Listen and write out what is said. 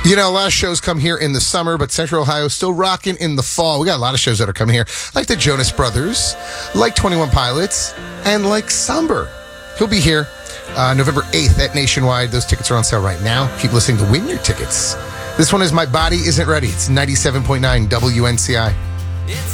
You know, a lot of shows come here in the summer, but Central Ohio still rocking in the fall. We got a lot of shows that are coming here, like the Jonas Brothers, like 21 Pilots, and like Somber. He'll be here November 8th at Nationwide. Those tickets are on sale right now. Keep listening to win your tickets. This one is My Body Isn't Ready. It's 97.9 WNCI.